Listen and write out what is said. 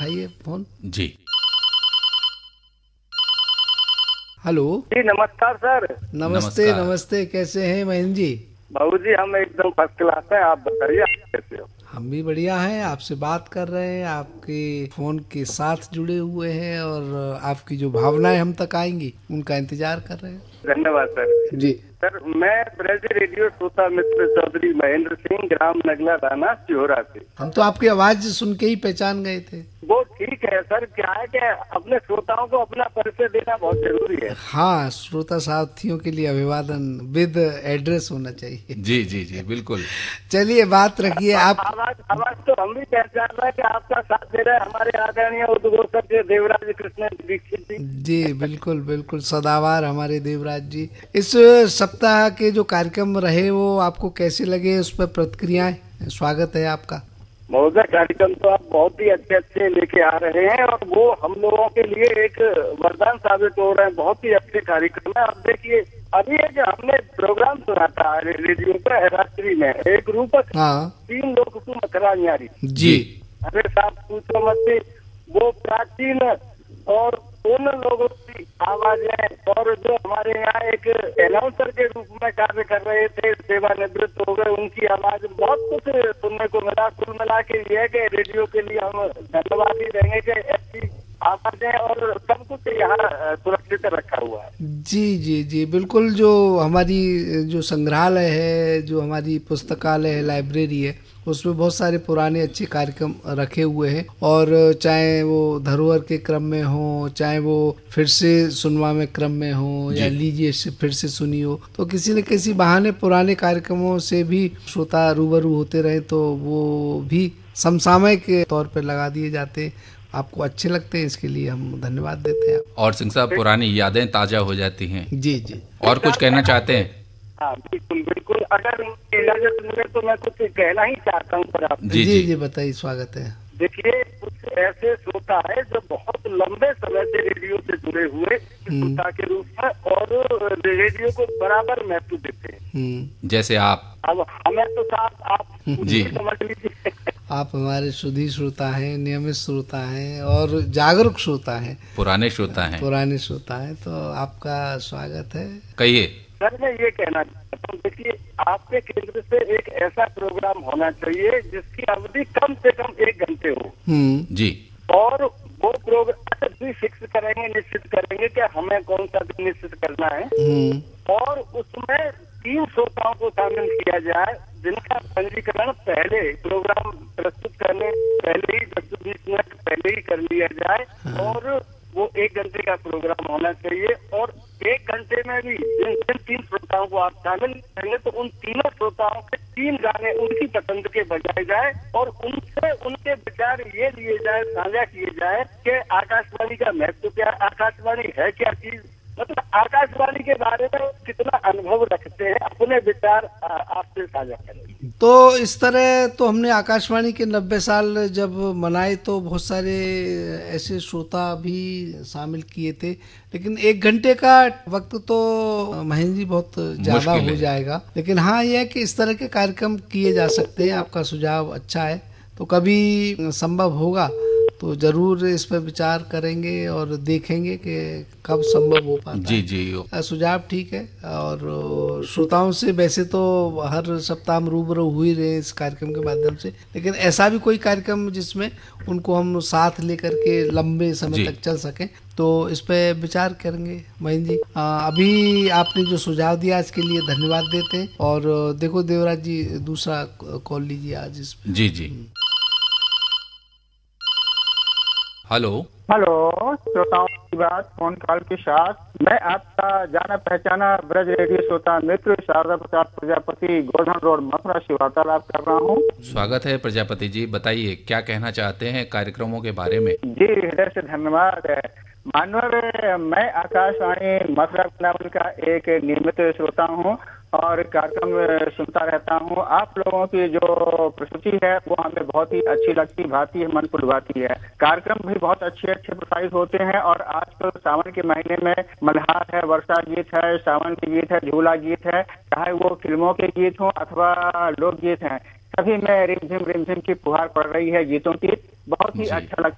उठाइए फोन। जी। हेलो जी नमस्कार सर। नमस्ते नमस्कार। नमस्ते, कैसे हैं महेंद्र जी? बाबू जी हम एकदम फर्स्ट क्लास है, आप बताइए आप कैसे हो? हम भी बढ़िया हैं, आपसे बात कर रहे हैं, आपके फोन के साथ जुड़े हुए हैं और आपकी जो भावनाएं हम तक आएंगी उनका इंतजार कर रहे हैं। धन्यवाद सर। जी। सर मैं ब्रज रेडियो श्रोता मित्र चौधरी महेंद्र सिंह, ग्राम नगला राना, सिहोरा से। हम तो आपकी आवाज सुन के ही पहचान गए थे। वो ठीक है सर, क्या है कि अपने श्रोताओं को अपना परिचय देना बहुत जरूरी है। हाँ, श्रोता साथियों के लिए अभिवादन विद एड्रेस होना चाहिए। जी जी जी बिल्कुल। चलिए बात रखिए आप। आवाज तो हम भी पहचान रहे हैं कि आपका साथ दे रहे हैं हमारे आदरणीय उद्घोषक देवराज कृष्ण दीक्षित जी। जी बिल्कुल बिल्कुल, सदाबहार हमारे देवराज जी। इस सप्ताह के जो कार्यक्रम रहे वो आपको कैसे लगे, उस पर प्रतिक्रियाएं? स्वागत है आपका। महोदय, कार्यक्रम तो आप बहुत ही अच्छे अच्छे लेके आ रहे हैं और वो हम लोगों के लिए एक वरदान साबित हो रहे हैं। बहुत ही अच्छे कार्यक्रम है। अब देखिए अभी एक हमने प्रोग्राम सुना था रेडियो पर रात्रि में, एक रूपक हाँ 3 लोग मकरा न्यारी। जी। अरे साहब पूछो मत, वो प्राचीन और उन लोगों की आवाजें, और जो हमारे यहाँ एक अनाउंसर के रूप में कार्य कर रहे थे, सेवानिवृत्त हो गए, उनकी आवाज, बहुत कुछ सुनने को मिला। कुल मिला के ये है कि रेडियो के लिए हम धन्यवाद ही देंगे कि ऐसी आवाजें और सब कुछ यहाँ सुरक्षित रखा हुआ है। जी जी जी बिल्कुल। जो हमारी जो संग्रहालय है, जो हमारी पुस्तकालय है, लाइब्रेरी है, उसमें बहुत सारे पुराने अच्छे कार्यक्रम रखे हुए हैं और चाहे वो धरोहर के क्रम में हो, चाहे वो फिर से सुनवा में क्रम में हो या लीजिए से फिर से सुनी हो, तो किसी न किसी बहाने पुराने कार्यक्रमों से भी श्रोता रूबरू होते रहे तो वो भी समसामयिक के तौर पर लगा दिए जाते। आपको अच्छे लगते हैं, इसके लिए हम धन्यवाद देते हैं। और सिंह साहब, पुरानी यादें ताजा हो जाती हैं। जी जी। और कुछ कहना चाहते हैं? हाँ बिल्कुल बिल्कुल, अगर इजाजत मिले तो मैं कुछ कहना ही चाहता हूँ पर आप। जी जी जी जी बताइए, स्वागत है। देखिए कुछ ऐसे श्रोता है जो बहुत लंबे समय से रेडियो से जुड़े हुए श्रोता के रूप में और रेडियो को बराबर महत्व देते हैं। जैसे आप। अब हमें तो साहब आप जी समझ लीजिए, आप हमारे शुद्धि श्रोता हैं, नियमित श्रोता हैं और जागरूक श्रोता हैं, पुराने श्रोता हैं। पुराने श्रोता हैं, तो आपका स्वागत है। कहिए। सर मैं ये कहना चाहता हूँ, देखिए आपके केंद्र से एक ऐसा प्रोग्राम होना चाहिए जिसकी अवधि कम से कम 1 घंटे हो। जी। और वो प्रोग्राम भी फिक्स करेंगे, निश्चित करेंगे कि हमें कौन सा दिन निश्चित करना है और उसमें 3 श्रोताओं को शामिल किया जाए जिनका पंजीकरण पहले प्रोग्राम प्रस्तुत करने पहले ही 10-20 मिनट पहले ही कर लिया जाए और वो 1 घंटे का प्रोग्राम होना चाहिए। और 1 घंटे में भी जिन 3 श्रोताओं को आप शामिल करेंगे तो उन तीनों श्रोताओं के 3 गाने उनकी पसंद के बजाए जाए और उनसे उनके विचार ये लिए जाए, साझा किए जाए कि आकाशवाणी का महत्व क्या, आकाशवाणी है क्या चीज, मतलब आकाशवाणी के बारे में कितना अनुभव रखते हैं, अपने विचार आपसे साझा करें। तो इस तरह तो हमने आकाशवाणी के 90 साल जब मनाए तो बहुत सारे ऐसे श्रोता भी शामिल किए थे, लेकिन 1 घंटे का वक्त तो महेंद्र जी बहुत ज्यादा हो जाएगा। लेकिन हाँ, यह है कि इस तरह के कार्यक्रम किए जा सकते हैं। आपका सुझाव अच्छा है, तो कभी संभव होगा तो जरूर इस पर विचार करेंगे और देखेंगे कि कब संभव हो पाता जी है। जी सुझाव ठीक है। और श्रोताओं से वैसे तो हर सप्ताह हम रूबरू हो ही रहे इस कार्यक्रम के माध्यम से, लेकिन ऐसा भी कोई कार्यक्रम जिसमें उनको हम साथ लेकर के लंबे समय तक चल सकें, तो इस पे विचार करेंगे महेंद्र जी। अभी आपने जो सुझाव दिया इसके लिए धन्यवाद देते हैं। और देखो देवराज जी, दूसरा कॉल लीजिए आज इस पे। जी जी। हेलो। श्रोताओं की बात फोन कॉल के साथ मैं आपका जाना पहचाना ब्रज रेडियो श्रोता मित्र शारदा प्रसाद प्रजापति, गोल्डन रोड, मथुरा से वार्तालाप कर रहा हूँ। स्वागत है प्रजापति जी, बताइए क्या कहना चाहते हैं कार्यक्रमों के बारे में? जी हृदय से धन्यवाद। मानवर, मैं आकाशवाणी मथुरा वृंदावन का एक नियमित श्रोता हूँ और कार्यक्रम सुनता रहता हूँ। आप लोगों की जो प्रस्तुति है वो हमें बहुत ही अच्छी लगती, भाती है, मन को लुभाती है। कार्यक्रम भी बहुत अच्छे अच्छे प्रसारित होते हैं और आजकल सावन के महीने में मल्हार है, वर्षा गीत है, सावन के गीत है, झूला गीत है, चाहे वो फिल्मों के गीत हों अथवा लोकगीत हैं, सभी में रिमझिम की फुहार पड़ रही है गीतों की। बहुत ही अच्छा लगता